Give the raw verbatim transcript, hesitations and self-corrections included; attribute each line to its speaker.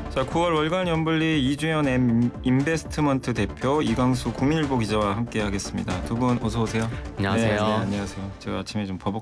Speaker 1: 자, 구월 월간 연불리 이주연 엠 인베스트먼트 대표 이광수 국민일보 기자와 함께하겠습니다. 두 분 어서 오세요.
Speaker 2: 안녕하세요.
Speaker 1: 네, 네, 안녕하세요. 제가 아침에 좀 버벅